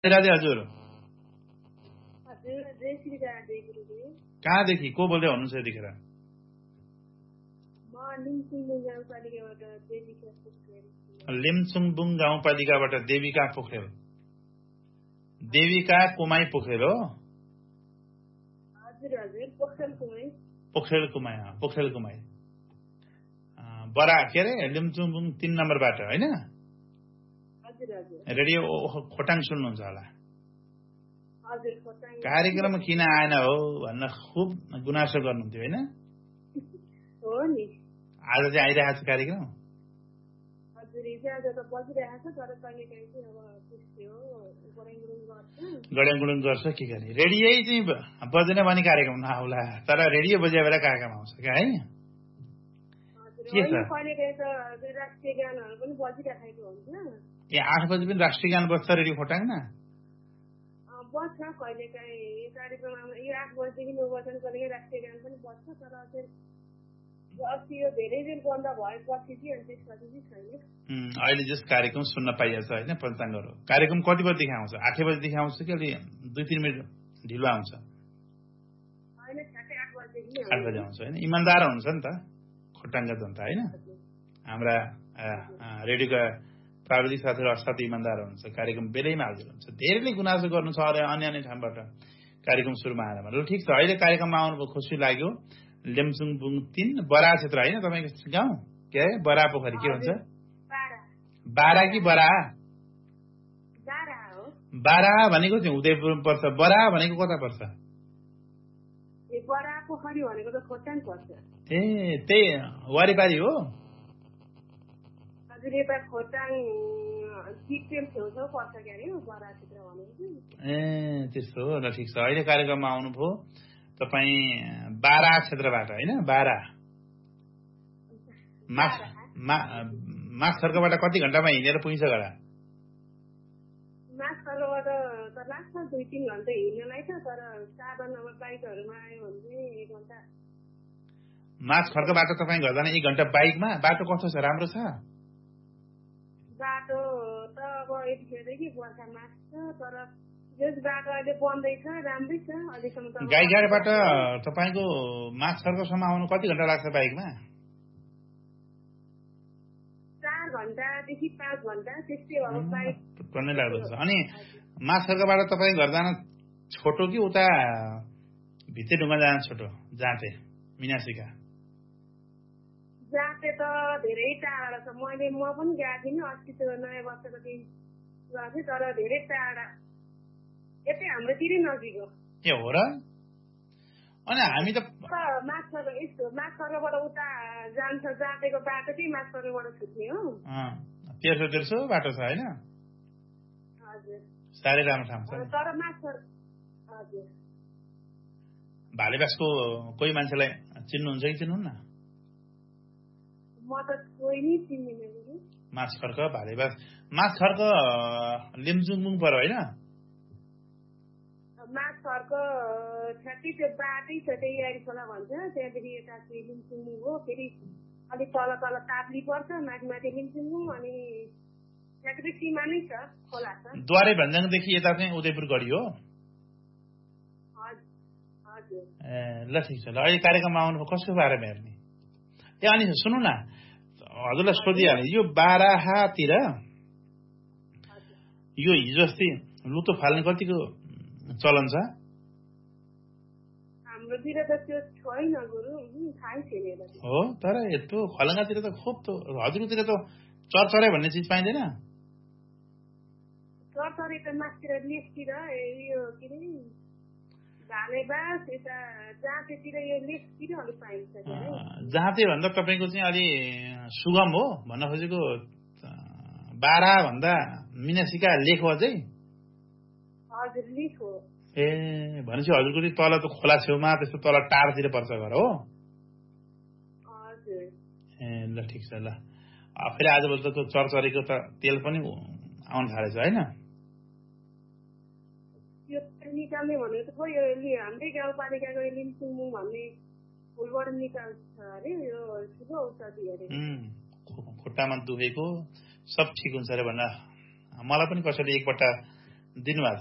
राधे हजुर कहाँदेखि को बोल्दै हुनुहुन्छ यतिखेर? लिम्चुङबुङ गाउँपालिकाबाट देविका पोखरेल। देविका कुमाई पोखरेल हो? पोखरेल कुमाई बरा के अरे लिम्चुङबुङ 3 नम्बरबाट होइन? रेडियो खोटाङ सुन्नुहुन्छ होला। कार्यक्रम किन आएन हो भन्न खुब गुनासो गर्नुहुन्थ्यो होइन? आज चाहिँ आइरहेको छ कार्यक्रम। गड्याङगुडुङ गर्छ के गर्ने, रेडियो चाहिँ बजेन भने कार्यक्रम नआउला, तर रेडियो बजे बेला कार्यक्रम आउँछ क्या है? के छ 8 बजे पनि राष्ट्रिय गान बज्छ रेडियो खोटाङमा? बस्छ कहिलेकाहीँ कार्यक्रममा यो 8 बजेदेखि 9 बजे कहिलेकाहीँ राष्ट्रिय गान पनि बस्छ, तर अस्ति यो धेरै दिन बन्द भएपछि चाहिँ अनि त्यसपछि चाहिँ छैन। अहिले जस कार्यक्रम सुन्न पाइएको छ होइन? पञ्चाङ्गहरू कार्यक्रम कति बजेदेखि आउँछ? 8 बजेदेखि आउँछ कि अलि 2-3 मिनट ढिलो आउँछ? 8 बजे आउँछ होइन? इमान्दार हुन्छ नि त खोटाङका जनता होइन? हाम्रा रेडियोका प्राविधिक साथीहरू असाध्यै इमान्दार हुन्छ, कार्यक्रम बेलैमा हालिदिनुहुन्छ। धेरैले गुनासो गर्नु छ अन्य ठाउँबाट कार्यक्रम सुरुमा आएर ल ठिक छ। अहिले कार्यक्रममा आउनुभयो, खुसी लाग्यो। लिम्चुङबुङ 3 बरा क्षेत्र होइन तपाईँको गाउँ? के है बरा पोखरी के भन्छ? बारा कि बरा? बारा भनेको चाहिँ उदयपुर पर्छ, बरा भनेको कता पर्छ? बरा पोखरी भनेको त खोटाङ पर्छ। ए त्यही वारिपारी हो? हजुर यता खोटाङ सिक्किम छेउछाउ पर्छ के अरे बरा क्षेत्र भनेको। ए त्यस्तो हो ल ठिक छ। अहिले कार्यक्रममा आउनुभयो तपाईँ बारा क्षेत्रबाट होइन? बारा माछर्कबाट कति घण्टामा हिँडेर पुगिन्छ गरा? माछर्कबाट त लाग्छ 2-3 घण्टा हिँड्नलाई त, तर साधन अब बाइकहरूमा आयो भने 1 घण्टा। माछर्कबाट तपाईँ घर जान 1 घण्टा बाइकमा? बाटो कस्तो छ, राम्रो छ? बाटो त अब यतिखेरदेखि बर्खा मास्छ, तर यस बाटो अहिले बन्दैछ, राम्रै छ अहिलेसम्म त। गाईघाटबाट तपाईँको माछर्कसम्म आउनु कति घण्टा लाग्छ बाइकमा? 4 घण्टादेखि 5 घण्टा त्यस्तै हो बाइक टन्नै लाग्दछ। अनि माछर्कबाट तपाईँ घर जान छोटो कि उता भित्ते ढुङ्गा जान छोटो? जाँते मिनासिका जाँते त धेरै टाढा छ। म पनि गएको थिइनँ अस्ति त्यो नयाँ वर्षको दिन गएको थिएँ, तर धेरै टाढा। यतै हाम्रोतिरै नजिक हो। ए हो र? अनि हामी त माछर्कबाट उता जान्छ, जाँतेको बाटो चाहिँ माछर्कबाट छुट्ने हो। 1300 बाटो छ होइन? हजुर साह्रै राम्रो ठाउँ छ। तर हजुर भालेबासको कोही मान्छेलाई चिन्नुहुन्छ कि चिन्नुहुन्न? म त कोही नै चिन्दिनँ। माछर्क भालेबास माछर्क लिम्चुङबुङ पर्यो होइन? माछर्क ठ्याक्कै त्यो बाटै छ, त्यही यारीखोला भन्छ, त्यहाँदेखि यता चाहिँ लिम्चुङबुङ हो। फेरि अलिक तल ताप्ली पर्छ, माथि लिम्चुङबुङ, अनि ठ्याक्कै सीमा नै छ, खोला छ। द्वारे भन्ज्याङदेखि यता चाहिँ उदयपुर गढी हो? हजुर। ए ल ठिक छ। ल अहिले कार्यक्रममा आउनुभयो, कसको बारेमा हेर्ने? ए अनि सुन्नु न, हजुरलाई सोधिहालेँ, यो बाराहातिर यो हिजो अस्ति लुतो फाल्ने कतिको चलन छ? हाम्रोतिर त त्यो छैन गुरु, थाहै छैन हो। तर यत्रो खलङ्गातिर त खुब त, हजुरतिर त चरचरे भन्ने चिज पाइँदैन? चरचरे त मासतिर लेखतिर यो के अरे भालेबास, यता जाँतेतिर यो लेखतिर अलिक पाइन्छ। जाँते भन्दा तपाईँको चाहिँ अलि सुगम हो भन्न खोजेको, बारा भन्दा मिनासिका लेख हो अझै? हजुर लेख हो। ए भनेपछि हजुरको तल त खोला छेउमा त्यस्तो तल टाढातिर पर्छ घर हो? हजुर। ए ल ठिक छ। ल फेरि आजभोलि त त्यो चरचरेको त तेल पनि आउनु थालेछ होइन? यो निकाल्ने भनेको त खोइ हाम्रै गाउँपालिकाको लिम्चुङबुङ भन्ने फुलबाट निकाल्छ अरे, यो ठुलो औषधि अरे। खुट्टामा दुखेको सब ठिक हुन्छ अरे भनेर मलाई पनि कसैले एकपल्ट दिनुभएको